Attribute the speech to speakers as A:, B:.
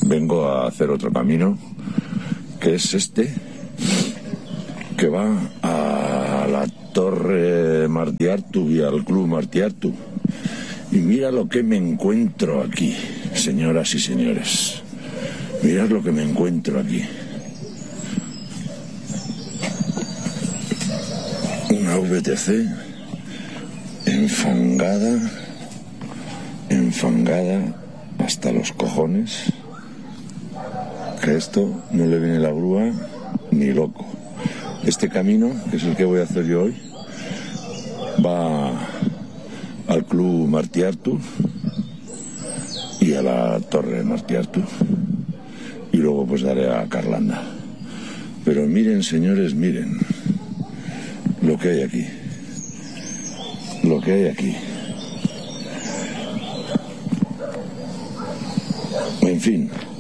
A: vengo a hacer otro camino, que es este, que va a la Torre Martí Artug y al Club Martí Artug. Y mira lo que me encuentro aquí, señoras y señores. Mirad lo que me encuentro aquí. Una VTC enfangada hasta los cojones, que esto no le viene la grúa ni loco. Este camino, que es el que voy a hacer yo hoy, va al Club Martí Artug y a la Torre Martí Artug, y luego pues daré a Carlanda. Pero miren, señores, miren lo que hay aquí. Lo que hay aquí. En fin.